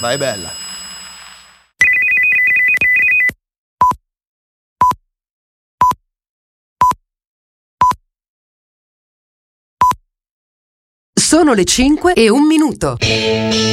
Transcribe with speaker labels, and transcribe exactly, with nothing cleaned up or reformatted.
Speaker 1: vai bella.
Speaker 2: Sono le cinque e un minuto.